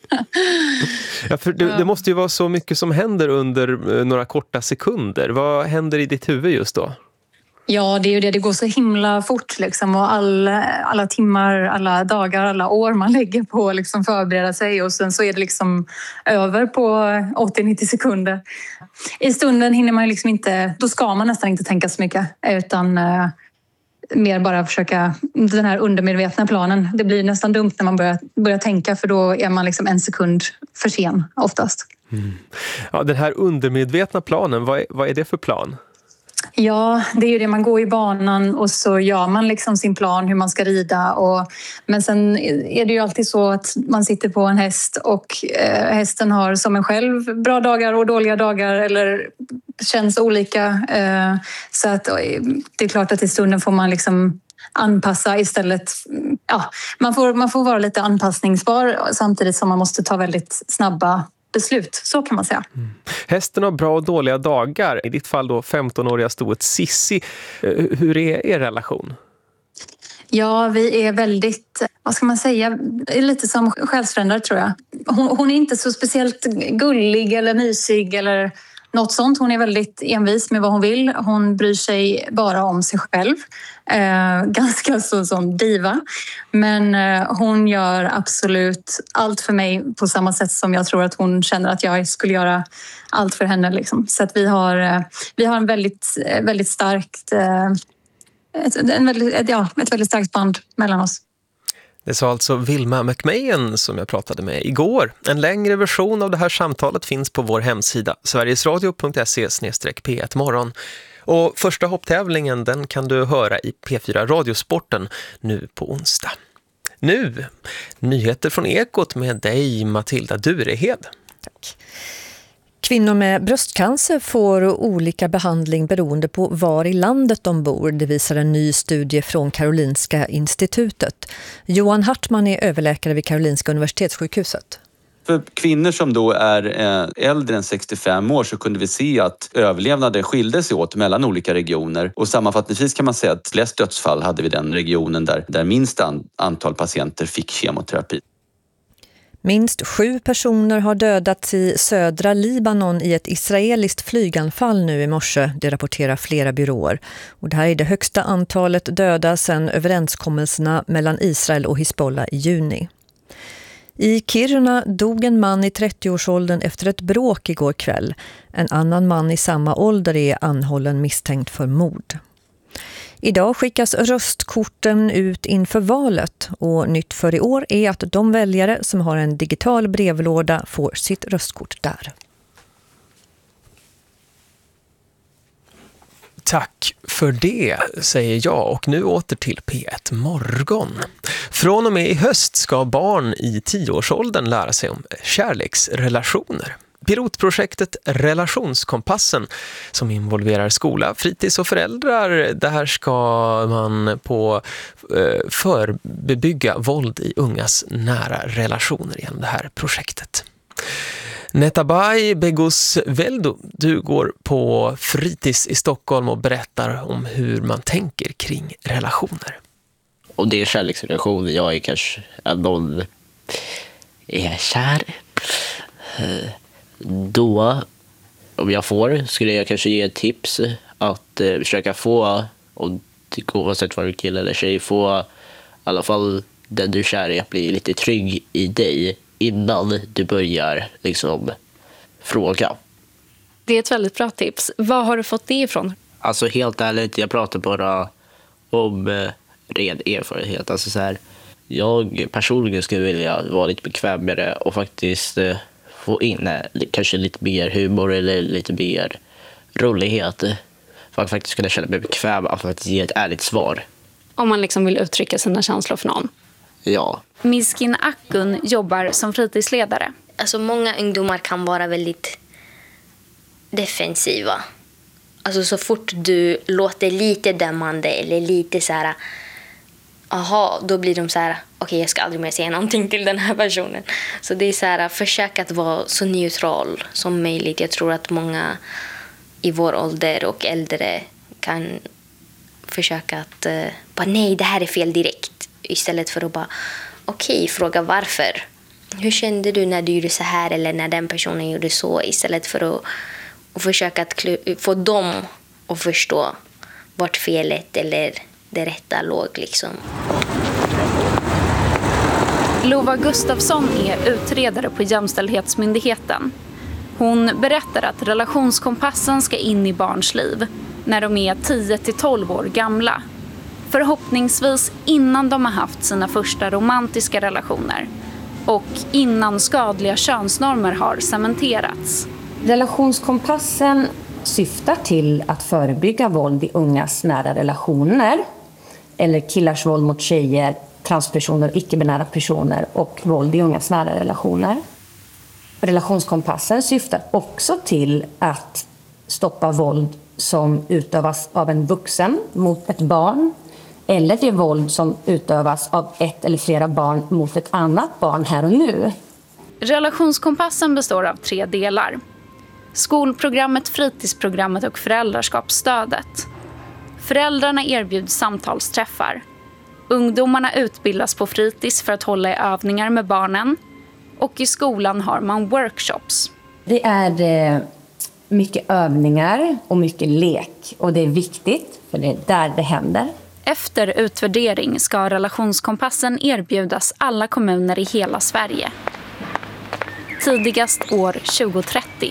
Ja, för det måste ju vara så mycket som händer under några korta sekunder. Vad händer i ditt huvud just då? Ja, det är ju det. Det går så himla fort liksom, och alla timmar, alla dagar, alla år man lägger på liksom förbereda sig, och sen så är det liksom över på 80-90 sekunder. I stunden hinner man ju liksom inte, då ska man nästan inte tänka så mycket, utan mer bara försöka den här undermedvetna planen. Det blir nästan dumt när man börjar tänka, för då är man liksom 1 sekund för sen oftast. Mm. Ja, den här undermedvetna planen, vad är det för plan? Ja, det är ju det. Man går i banan och så gör man liksom sin plan hur man ska rida. Men sen är det ju alltid så att man sitter på en häst och hästen har som en själv bra dagar och dåliga dagar, eller känns olika. Så att det är klart att i stunden får man liksom anpassa istället. Ja, man får vara lite anpassningsbar samtidigt som man måste ta väldigt snabba beslut, så kan man säga. Mm. Hästen har bra och dåliga dagar. I ditt fall då 15-åriga stoet Cissi. Hur är er relation? Ja, vi är väldigt, vad ska man säga, lite som själsfränder tror jag. Hon är inte så speciellt gullig eller mysig eller något sånt. Hon är väldigt envis med vad hon vill. Hon bryr sig bara om sig själv. Ganska så som diva. Men hon gör absolut allt för mig på samma sätt som jag tror att hon känner att jag skulle göra allt för henne. Liksom. Så att vi har en väldigt starkt ett väldigt starkt band mellan oss. Det sa alltså Vilma McMahon som jag pratade med igår. En längre version av det här samtalet finns på vår hemsida sverigesradio.se/P1 morgon. Och första hopptävlingen den kan du höra i P4 Radiosporten nu på onsdag. Nu, nyheter från Ekot med dig Matilda Durehed. Tack. Kvinnor med bröstcancer får olika behandling beroende på var i landet de bor. Det visar en ny studie från Karolinska institutet. Johan Hartman är överläkare vid Karolinska universitetssjukhuset. För kvinnor som då är äldre än 65 år så kunde vi se att överlevnaden skilde sig åt mellan olika regioner. Och sammanfattningsvis kan man säga att flest dödsfall hade vi den regionen där minst antal patienter fick kemoterapi. Minst 7 personer har dödats i södra Libanon i ett israeliskt flyganfall nu i morse, det rapporterar flera byråer. Och det här är det högsta antalet döda sedan överenskommelserna mellan Israel och Hizbollah i juni. I Kiruna dog en man i 30-årsåldern efter ett bråk igår kväll. En annan man i samma ålder är anhållen misstänkt för mord. Idag skickas röstkorten ut inför valet och nytt för i år är att de väljare som har en digital brevlåda får sitt röstkort där. Tack för det, säger jag och nu åter till P1 Morgon. Från och med i höst ska barn i 10-årsåldern lära sig om kärleksrelationer. Pilotprojektet Relationskompassen som involverar skola, fritids och föräldrar. Där ska man förebygga våld i ungas nära relationer genom det här projektet. Netabay Begosveldo, du går på fritids i Stockholm och berättar om hur man tänker kring relationer. Och det är kärleksrelationer. Jag är kanske någon är kär. Då, om jag skulle jag kanske ge ett tips att försöka få, och oavsett vad du kille eller tjej, få i alla fall den du kär i att bli lite trygg i dig innan du börjar liksom fråga. Det är ett väldigt bra tips. Vad har du fått det ifrån? Alltså helt ärligt, jag pratar bara om ren erfarenhet. Alltså så här, jag personligen skulle vilja vara lite bekvämare och faktiskt få in kanske lite mer humor eller lite mer rolighet för att faktiskt kunna känna mig bekväm att faktiskt ge ett ärligt svar. Om man liksom vill uttrycka sina känslor för någon. Ja. Miskin Akun jobbar som fritidsledare. Alltså många ungdomar kan vara väldigt defensiva. Alltså så fort du låter lite dömande eller lite så här, då blir de så här, okej, jag ska aldrig mer säga någonting till den här personen. Så det är så här, försök att vara så neutral som möjligt. Jag tror att många i vår ålder och äldre kan försöka att bara nej, det här är fel direkt. Istället för att bara fråga varför. Hur kände du när du gjorde så här eller när den personen gjorde så? Istället för att försöka att få dem att förstå vart felet eller det rätta låg liksom. Lova Gustafsson är utredare på Jämställdhetsmyndigheten. Hon berättar att relationskompassen ska in i barns liv när de är 10-12 år gamla. Förhoppningsvis innan de har haft sina första romantiska relationer och innan skadliga könsnormer har cementerats. Relationskompassen syftar till att förebygga våld i ungas nära relationer eller killars våld mot tjejer, transpersoner, icke-binära personer och våld i ungas nära relationer. Relationskompassen syftar också till att stoppa våld som utövas av en vuxen mot ett barn eller det våld som utövas av ett eller flera barn mot ett annat barn här och nu. Relationskompassen består av 3 delar. Skolprogrammet, fritidsprogrammet och föräldraskapsstödet. Föräldrarna erbjuds samtalsträffar. Ungdomarna utbildas på fritids för att hålla i övningar med barnen. Och i skolan har man workshops. Det är mycket övningar och mycket lek. Och det är viktigt, för det är där det händer. Efter utvärdering ska relationskompassen erbjudas alla kommuner i hela Sverige. Tidigast år 2030.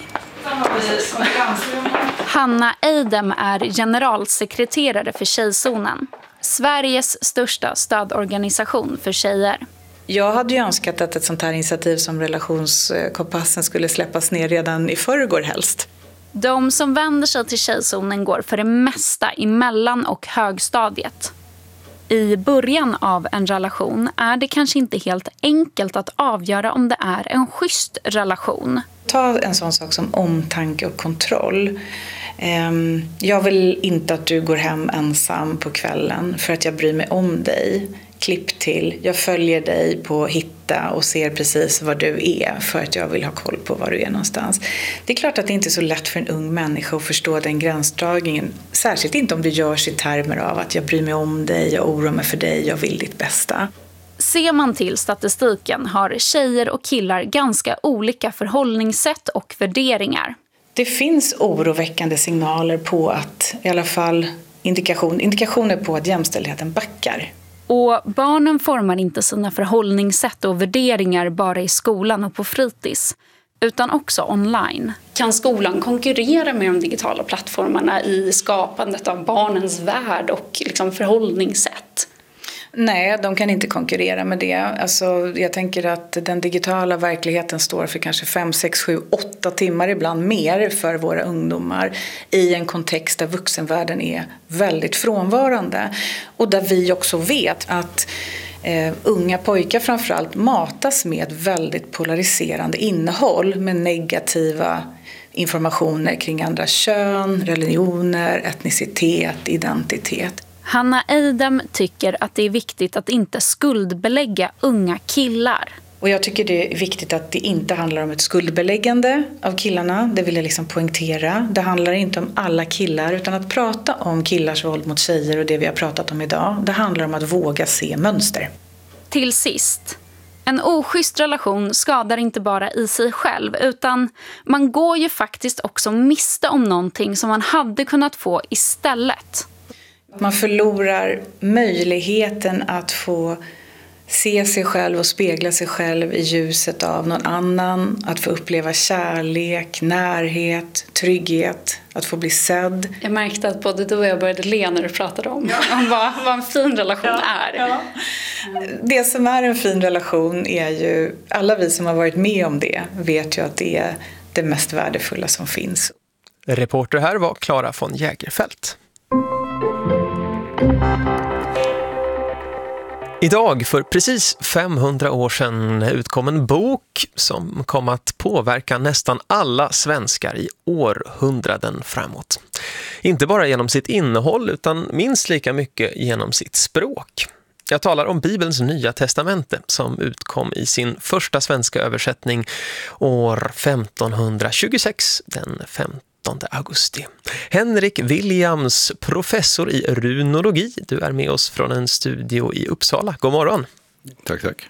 Hanna Eidem är generalsekreterare för Tjejzonen. Sveriges största stödorganisation för tjejer. Jag hade ju önskat att ett sånt här initiativ som Relationskompassen skulle släppas ner redan i förrgår helst. De som vänder sig till Tjejzonen går för det mesta i mellan- och högstadiet. I början av en relation är det kanske inte helt enkelt att avgöra om det är en schysst relation. Ta en sån sak som omtanke och kontroll. Jag vill inte att du går hem ensam på kvällen för att jag bryr mig om dig. Klipp till, jag följer dig på Hitta och ser precis var du är för att jag vill ha koll på var du är någonstans. Det är klart att det inte är så lätt för en ung människa att förstå den gränsdragningen. Särskilt inte om det görs i termer av att jag bryr mig om dig, jag oroar mig för dig, jag vill ditt bästa. Ser man till statistiken har tjejer och killar ganska olika förhållningssätt och värderingar. Det finns oroväckande signaler på att, i alla fall indikationer på att jämställdheten backar. Och barnen formar inte sina förhållningssätt och värderingar bara i skolan och på fritids, utan också online. Kan skolan konkurrera med de digitala plattformarna i skapandet av barnens värld och liksom förhållningssätt? Nej, de kan inte konkurrera med det. Alltså, jag tänker att den digitala verkligheten står för kanske 5, 6, 7, 8 timmar ibland mer för våra ungdomar i en kontext där vuxenvärlden är väldigt frånvarande. Och där vi också vet att unga pojkar framförallt matas med väldigt polariserande innehåll med negativa informationer kring andra kön, religioner, etnicitet, identitet. Hanna Eidem tycker att det är viktigt att inte skuldbelägga unga killar. Och jag tycker det är viktigt att det inte handlar om ett skuldbeläggande av killarna. Det vill jag liksom poängtera. Det handlar inte om alla killar utan att prata om killars våld mot tjejer och det vi har pratat om idag. Det handlar om att våga se mönster. Till sist, en oschysst relation skadar inte bara i sig själv utan man går ju faktiskt också miste om någonting som man hade kunnat få istället. Man förlorar möjligheten att få se sig själv och spegla sig själv i ljuset av någon annan. Att få uppleva kärlek, närhet, trygghet, att få bli sedd. Jag märkte att både du och jag började le när du pratade om vad en fin relation är. Ja. Det som är en fin relation är ju, alla vi som har varit med om det vet ju att det är det mest värdefulla som finns. Reporter här var Clara von Jägerfelt. Idag, för precis 500 år sedan, utkom en bok som kom att påverka nästan alla svenskar i århundraden framåt. Inte bara genom sitt innehåll utan minst lika mycket genom sitt språk. Jag talar om Bibelns Nya testamente som utkom i sin första svenska översättning år 1526, den 15 augusti. Henrik Williams, professor i runologi. Du är med oss från en studio i Uppsala. God morgon. Tack, tack.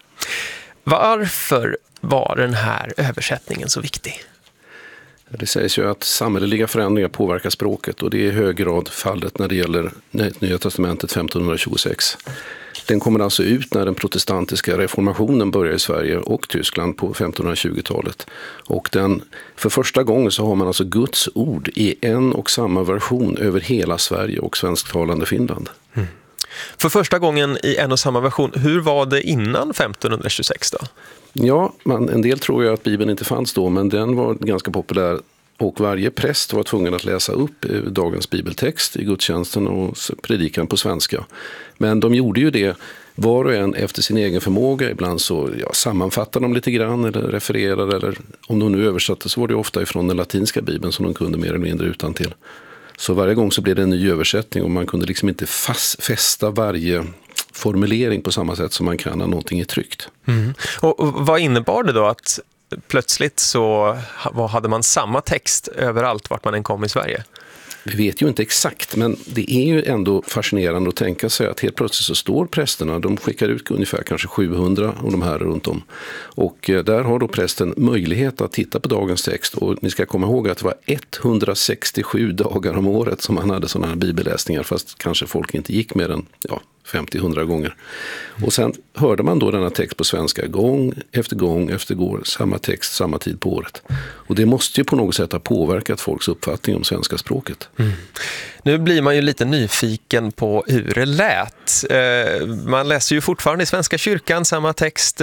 Varför var den här översättningen så viktig? Det sägs ju att samhälleliga förändringar påverkar språket och det är i hög grad fallet när det gäller Nya testamentet 1526. Den kommer alltså ut när den protestantiska reformationen börjar i Sverige och Tyskland på 1520-talet. Och för första gången så har man alltså Guds ord i en och samma version över hela Sverige och svensktalande Finland. Mm. För första gången i en och samma version, hur var det innan 1526 då? Ja, en del tror ju att Bibeln inte fanns då, men den var ganska populär. Och varje präst var tvungen att läsa upp dagens bibeltext i gudstjänsten och predikan på svenska. Men de gjorde ju det var och en efter sin egen förmåga. Ibland så sammanfattade de lite grann eller refererade. Eller om de nu översatte så var det ofta ifrån den latinska bibeln som de kunde mer eller mindre utantill. Så varje gång så blev det en ny översättning och man kunde liksom inte fästa varje formulering på samma sätt som man kan när någonting är tryckt. Mm. Och vad innebar det då att plötsligt så hade man samma text överallt vart man än kom i Sverige? Vi vet ju inte exakt, men det är ju ändå fascinerande att tänka sig att helt plötsligt så står prästerna, de skickar ut ungefär kanske 700 av de här runt om. Och där har då prästen möjlighet att titta på dagens text och ni ska komma ihåg att det var 167 dagar om året som han hade sådana här bibelläsningar fast kanske folk inte gick mer än 50-100 gånger. Och sen hörde man då denna text på svenska gång efter gång, samma text, samma tid på året. Och det måste ju på något sätt ha påverkat folks uppfattning om svenska språket. Mm. Nu blir man ju lite nyfiken på hur det lät. Man läser ju fortfarande i Svenska kyrkan samma text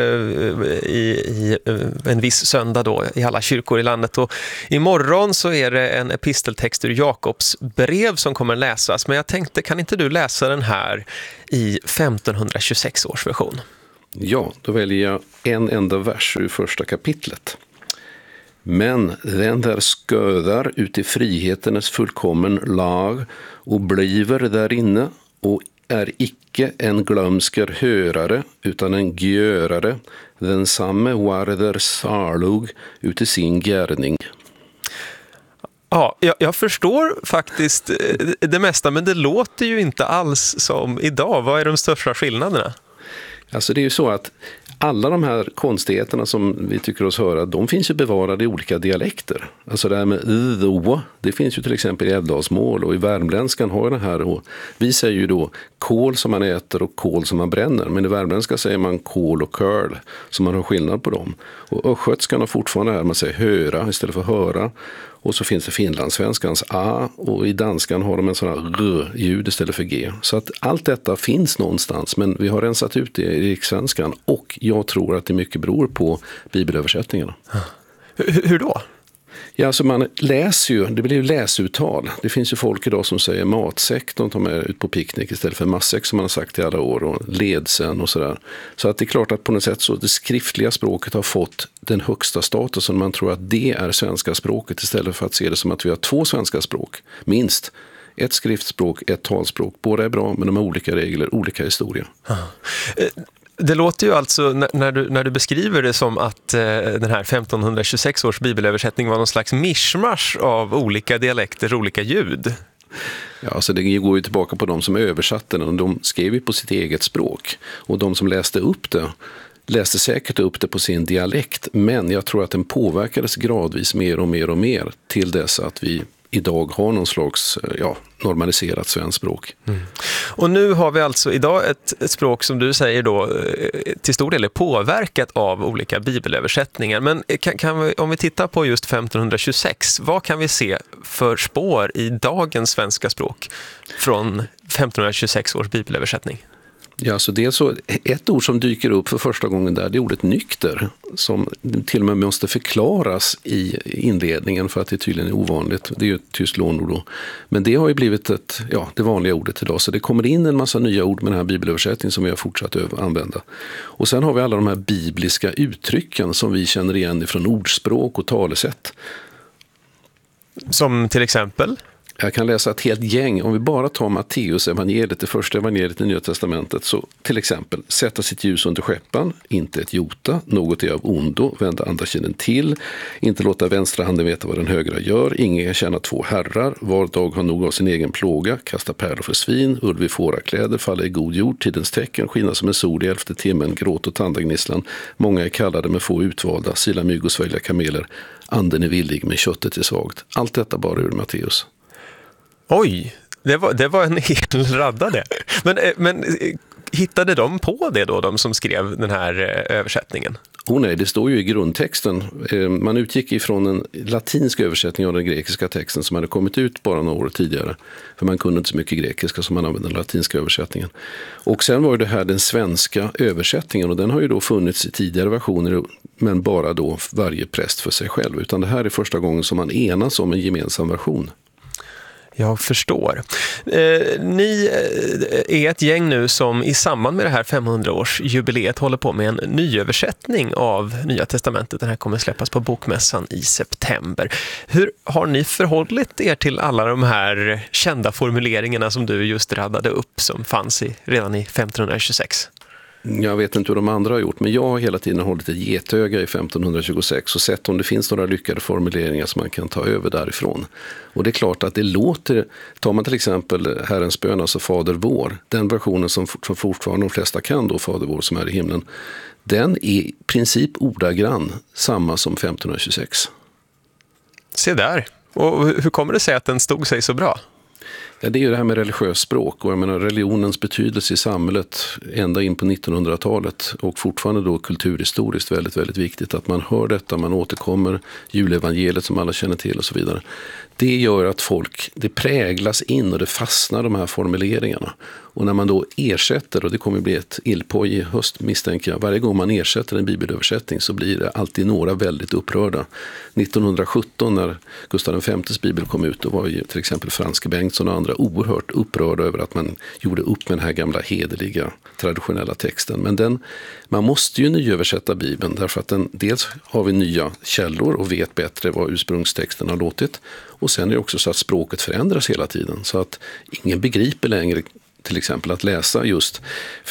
i en viss söndag då i alla kyrkor i landet. Och imorgon så är det en episteltext ur Jakobs brev som kommer läsas. Men jag tänkte, kan inte du läsa den här i 1526 års version? Ja, då väljer jag en enda vers ur första kapitlet. Men den där sködar ut i friheternes fullkommen lag och bliver där inne och är icke en glömsker hörare utan en görare, den samme varder salug ut i sin gärning. Ja, jag förstår faktiskt det mesta, men det låter ju inte alls som idag. Vad är de största skillnaderna? Alltså det är ju så att alla de här konstigheterna som vi tycker oss höra, de finns ju bevarade i olika dialekter. Alltså det här med det finns ju till exempel i älvdalsmål och i värmländskan har det här. Och vi säger ju då kål som man äter och kål som man bränner. Men i värmländska säger man kål och curl, så man har skillnad på dem. Och östgötskan har fortfarande här, man säger höra istället för höra. Och så finns det finlandssvenskans A och i danskan har de en sån här R-ljud istället för G. Så att allt detta finns någonstans, men vi har rensat ut det i rikssvenskan och jag tror att det mycket beror på bibelöversättningarna. Hur då? Ja, alltså man läser ju, det blir ju läsuttal. Det finns ju folk idag som säger matsäck, de tar med ut på picknick istället för matsäck som man har sagt i alla år och ledsen och sådär. Så att det är klart att på något sätt så det skriftliga språket har fått den högsta statusen. Man tror att det är svenska språket istället för att se det som att vi har 2 svenska språk, minst. Ett skriftspråk, ett talspråk. Båda är bra men de har olika regler, olika historia. Det låter ju alltså, när du beskriver det som att den här 1526 års bibelöversättning var någon slags mischmasch av olika dialekter, olika ljud. Ja, alltså det går ju tillbaka på de som översatte den och de skrev ju på sitt eget språk. Och de som läste upp det läste säkert upp det på sin dialekt, men jag tror att den påverkades gradvis mer och mer och mer till dess att vi idag har någon slags normaliserat svenskt språk. Mm. Och nu har vi alltså idag ett språk som du säger då till stor del är påverkat av olika bibelöversättningar. Men om vi tittar på just 1526, vad kan vi se för spår i dagens svenska språk från 1526 års bibelöversättning? Ja, så det är så ett ord som dyker upp för första gången där, det är ordet nykter som till och med måste förklaras i inledningen för att det tydligen är ovanligt. Det är ju ett tyskt lånord då. Men det har ju blivit det vanliga ordet idag. Så det kommer in en massa nya ord med den här bibelöversättningen som vi har fortsatt använda. Och sen har vi alla de här bibliska uttrycken som vi känner igen från ordspråk och talesätt. Som till exempel? Jag kan läsa ett helt gäng. Om vi bara tar Matteus evangeliet, det första evangeliet i Nya testamentet, så till exempel sätta sitt ljus under skäppan, inte ett jota, något är av ondo, vända andra kinden till, inte låta vänstra handen veta vad den högra gör, ingen kan tjäna 2 herrar, var dag har nog av sin egen plåga, kasta pärlor för svin, ulv i fårakläder, falla i god jord, tidens tecken, skina som en sol i 11:e timmen, gråt och tandagnisslan, många är kallade men få utvalda, sila mygg och svälja kameler, anden är villig men köttet är svagt. Allt detta bara ur Matteus. Oj, det var en hel radda det. Men hittade de på det då, de som skrev den här översättningen? Nej, det står ju i grundtexten. Man utgick ifrån en latinsk översättning av den grekiska texten som hade kommit ut bara några år tidigare. För man kunde inte så mycket grekiska som man använde den latinska översättningen. Och sen var det här den svenska översättningen och den har ju då funnits i tidigare versioner men bara då varje präst för sig själv. Utan det här är första gången som man enas om en gemensam version. Jag förstår. Ni är ett gäng nu som i samband med det här 500-årsjubileet håller på med en nyöversättning av Nya testamentet. Den här kommer släppas på Bokmässan i september. Hur har ni förhållit er till alla de här kända formuleringarna som du just radade upp som fanns redan i 1526? Jag vet inte hur de andra har gjort, men jag har hela tiden hållit ett getöga i 1526 och sett om det finns några lyckade formuleringar som man kan ta över därifrån. Och det är klart att det låter, tar man till exempel Herrens bön, alltså Fader vår, den versionen som fortfarande de flesta kan då, Fader vår som är i himlen, den är i princip ordagrann samma som 1526. Se där. Och hur kommer det sig att den stod sig så bra? Ja, det är ju det här med religiöst språk och jag menar religionens betydelse i samhället ända in på 1900-talet och fortfarande då kulturhistoriskt väldigt, väldigt viktigt att man hör detta, man återkommer, julevangeliet som alla känner till och så vidare. Det gör att det präglas in och det fastnar de här formuleringarna. Och när man då ersätter, och det kommer bli ett illpoj i höst misstänker jag, varje gång man ersätter en bibelöversättning så blir det alltid några väldigt upprörda. 1917 när Gustav V's bibel kom ut, då var ju till exempel Franske Bengtsson och andra oerhört upprörda över att man gjorde upp med den här gamla hederliga traditionella texten. Men man måste ju nyöversätta Bibeln därför att dels har vi nya källor och vet bättre vad ursprungstexten har låtit. Och sen är det också så att språket förändras hela tiden så att ingen begriper längre till exempel att läsa just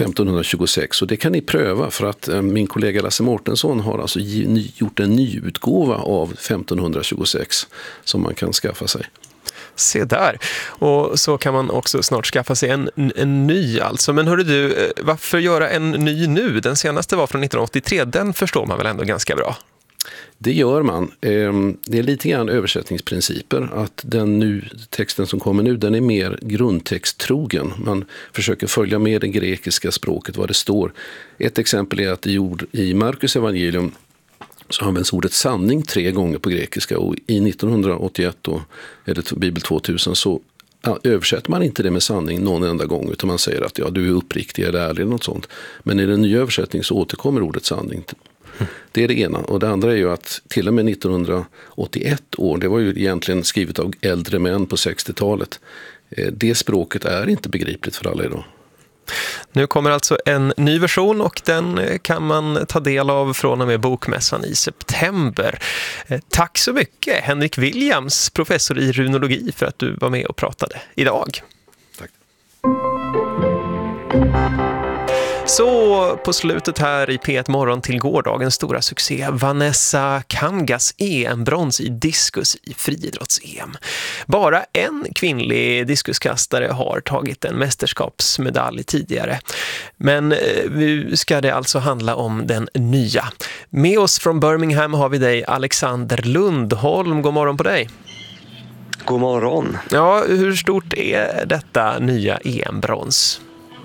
1526 och det kan ni pröva för att min kollega Lasse Mårtensson har alltså gjort en ny utgåva av 1526 som man kan skaffa sig. Se där. Och så kan man också snart skaffa sig en ny alltså. Men hörru du, varför göra en ny nu? Den senaste var från 1983, den förstår man väl ändå ganska bra? Det gör man. Det är lite grann översättningsprinciper att texten som kommer nu den är mer grundtexttrogen. Man försöker följa med det grekiska språket vad det står. Ett exempel är att i Markus evangelium så används ordet sanning 3 gånger på grekiska och i 1981 då, eller Bibel 2000 så översätter man inte det med sanning någon enda gång utan man säger att du är uppriktig eller ärlig eller något sånt. Men i den nya översättningen så återkommer ordet sanning. Det är det ena. Och det andra är ju att till och med 1981 år, det var ju egentligen skrivet av äldre män på 60-talet. Det språket är inte begripligt för alla idag. Nu kommer alltså en ny version och den kan man ta del av från och med Bokmässan i september. Tack så mycket Henrik Williams, professor i runologi, för att du var med och pratade idag. Tack. Så på slutet här i P1 Morgon till gårdagens stora succé Vanessa Kamgas EM-brons i diskus i friidrotts-EM. Bara en kvinnlig diskuskastare har tagit en mästerskapsmedalj tidigare. Men nu ska det alltså handla om den nya. Med oss från Birmingham har vi dig Alexander Lundholm. God morgon på dig. God morgon. Ja, hur stort är detta nya EM-brons?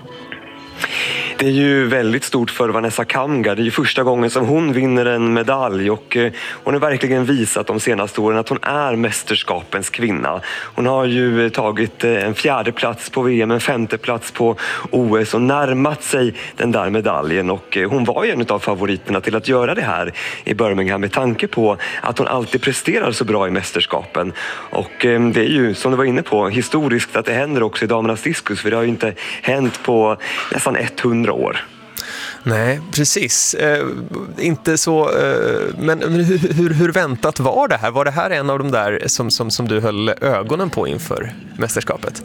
Det är ju väldigt stort för Vanessa Kamga. Det är ju första gången som hon vinner en medalj och hon har verkligen visat de senaste åren att hon är mästerskapens kvinna. Hon har ju tagit en 4:e plats på VM, en 5:e plats på OS och närmat sig den där medaljen och hon var ju en av favoriterna till att göra det här i Birmingham med tanke på att hon alltid presterar så bra i mästerskapen. Och det är ju, som du var inne på, historiskt att det händer också i damernas diskus för det har ju inte hänt på nästan 100 år. Nej, precis. Inte så... men hur väntat var det här? Var det här en av de där som du höll ögonen på inför mästerskapet?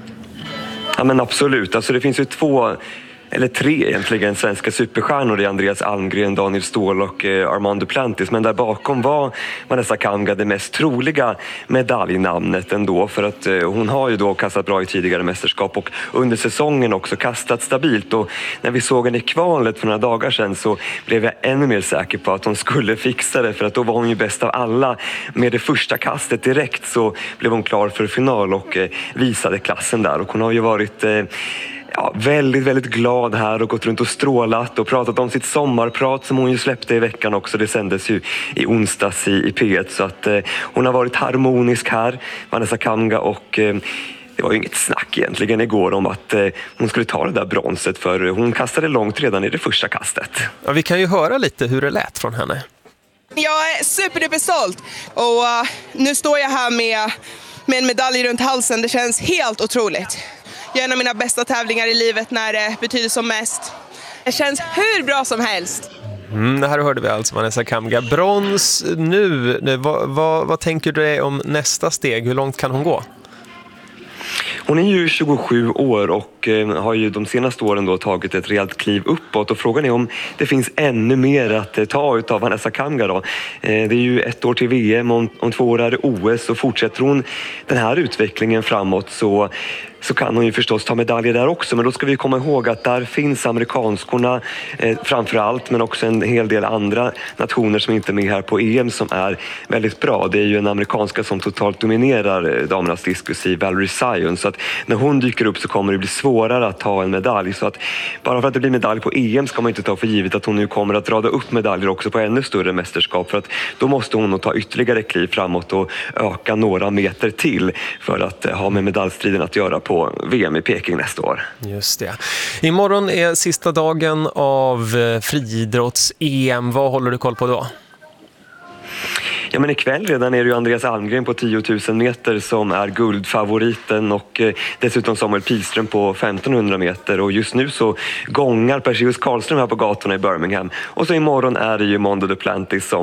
Ja, men absolut. Alltså det finns ju 2... eller 3 egentligen svenska superstjärnor i Andreas Almgren, Daniel Ståhl och Armand Duplantis. Men där bakom var Vanessa Kamga det mest troliga medaljnamnet ändå. För att hon har ju då kastat bra i tidigare mästerskap och under säsongen också kastat stabilt. Och när vi såg henne i kvalet för några dagar sedan så blev jag ännu mer säker på att hon skulle fixa det. För att då var hon ju bäst av alla. Med det första kastet direkt så blev hon klar för final och visade klassen där. Och hon har ju varit... väldigt, väldigt glad här och gått runt och strålat och pratat om sitt sommarprat som hon ju släppte i veckan också. Det sändes ju i onsdags i P1 så att hon har varit harmonisk här, Vanessa Kamga, och det var ju inget snack egentligen igår om att hon skulle ta det där bronset för hon kastade långt redan i det första kastet. Ja, vi kan ju höra lite hur det lät från henne. Jag är superstolt och nu står jag här med en medalj runt halsen. Det känns helt otroligt. Jag är en av mina bästa tävlingar i livet när det betyder som mest. Det känns hur bra som helst. Här hörde vi alltså Vanessa Kamga. Brons nu. Vad tänker du om nästa steg? Hur långt kan hon gå? Hon är ju 27 år och och har ju de senaste åren då tagit ett rejält kliv uppåt. Och frågan är om det finns ännu mer att ta utav Vanessa Kamga då. Det är ju 1 år till VM, om 2 år är det OS, och fortsätter hon den här utvecklingen framåt så kan hon ju förstås ta medaljer där också. Men då ska vi komma ihåg att där finns amerikanskorna framför allt, men också en hel del andra nationer som inte är med här på EM som är väldigt bra. Det är ju en amerikanska som totalt dominerar damernas diskus i Valerie Zion. Så att när hon dyker upp så kommer det bli svårare att ta en medalj. Så att bara för att det blir medalj på EM ska man inte ta för givet att hon nu kommer att rada upp medaljer också på ännu större mästerskap. För att då måste hon nog ta ytterligare kliv framåt och öka några meter till för att ha med medaljstriden att göra på VM i Peking nästa år. Just det. Imorgon är sista dagen av friidrotts-EM. Vad håller du koll på då? Ja, men ikväll redan är det ju Andreas Almgren på 10 000 meter som är guldfavoriten, och dessutom Samuel Pilström på 1500 meter. Och just nu så gångar Perseus Karlström här på gatorna i Birmingham. Och så imorgon är det ju Mondo Duplantis som